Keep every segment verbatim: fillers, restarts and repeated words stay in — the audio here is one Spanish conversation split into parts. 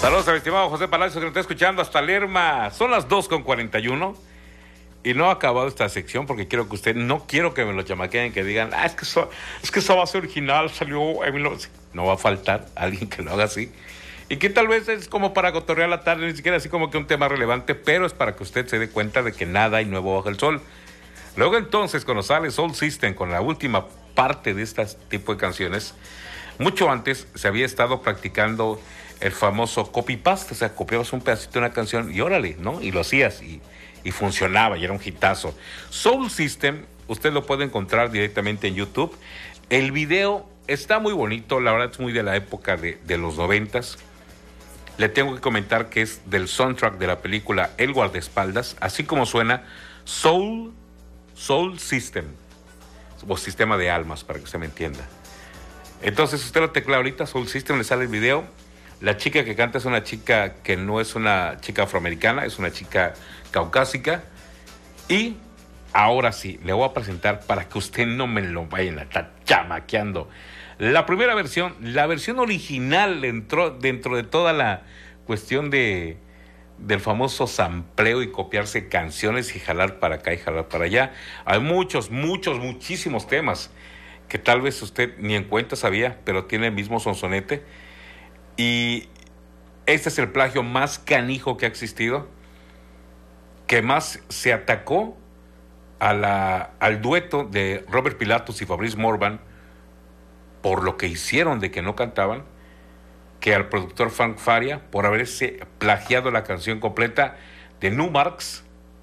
Saludos a mi estimado José Palacios, que nos está escuchando hasta Lerma. Son las dos con cuarenta y uno y no ha acabado esta sección porque quiero que usted, no quiero que me lo chamaqueen, que digan, ah, es que eso, es que esa base original salió en mil novecientos. No va a faltar alguien que lo haga así. Y que tal vez es como para cotorrear la tarde, ni siquiera así como que un tema relevante, pero es para que usted se dé cuenta de que nada hay nuevo bajo el sol. Luego entonces, cuando sale Soul System con la última parte de este tipo de canciones, mucho antes se había estado practicando el famoso copy-paste, o sea, copiabas un pedacito de una canción y órale, ¿no? Y lo hacías y, y funcionaba y era un hitazo. Soul System, usted lo puede encontrar directamente en YouTube. El video está muy bonito, la verdad es muy de la época de, de los noventas. Le tengo que comentar que es del soundtrack de la película El Guardaespaldas, así como suena Soul, Soul System, o Sistema de Almas, para que usted me entienda. Entonces usted lo teclea ahorita, Soul System, le sale el video. La chica que canta es una chica que no es una chica afroamericana, es una chica caucásica. Y ahora sí, le voy a presentar para que usted no me lo vayan a estar chamaqueando. La primera versión, la versión original entró dentro de toda la cuestión de, del famoso sampleo y copiarse canciones y jalar para acá y jalar para allá. Hay muchos, muchos, muchísimos temas que tal vez usted ni en cuenta sabía, pero tiene el mismo sonsonete. Y este es el plagio más canijo que ha existido, que más se atacó a la, al dueto de Robert Pilatus y Fabrice Morvan por lo que hicieron de que no cantaban, que al productor Frank Faria por haberse plagiado la canción completa de Numarx.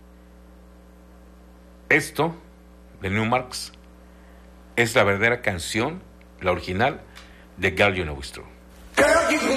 Esto de Numarx es la verdadera canción, la original de Girl You Know It's True.